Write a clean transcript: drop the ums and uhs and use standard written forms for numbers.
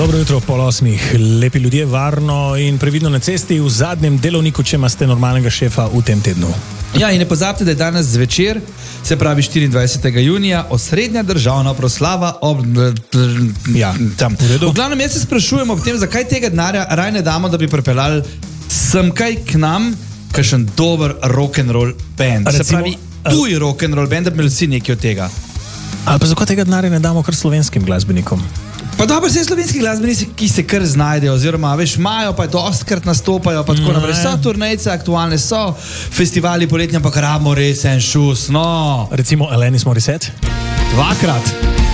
Dobro jutro, 7:30. Lepi ljudje, varno in previdno na cesti v zadnjem delovniku, če imate normalnega šefa v tem tednu. Ja, in ne pozabite, da je danes zvečer, se pravi 24. junija, osrednja državna proslava ob... Ja, v glavnem, jaz se sprašujem ob tem, zakaj tega denarja raj ne damo, da bi pripeljali sem kaj k nam, kakšen dober rock'n'roll band. Recimo, se pravi, tuj rock'n'roll band, da bi imeli vsi nekaj od tega. Ali pa zakaj tega denarja ne damo kar slovenskim glasbenikom? Pa dobro, vse slovenski glasbenici, ki se kar znajdejo, oziroma veš, imajo, pa dostkrat nastopajo, pa tako naprej. So turnejce, aktualne so, festivali poletnja, pa rabimo res en šus, no. Recimo Alanis Morissette? Dvakrat.